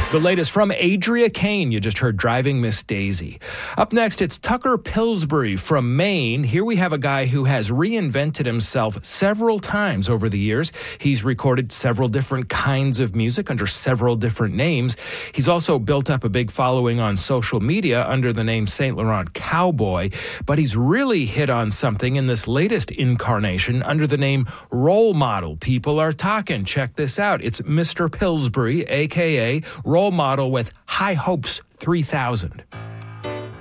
The latest from Adria Kane. You just heard Driving Miss Daisy. Up next, it's Tucker Pillsbury from Maine. Here we have a guy who has reinvented himself several times over the years. He's recorded several different kinds of music under several different names. He's also built up a big following on social media under the name Saint Laurent Cowboy. But he's really hit on something in this latest incarnation under the name Role Model. People are talking. Check this out. It's Mr. Pillsbury, a.k.a. Role Model with High Hopes 3000.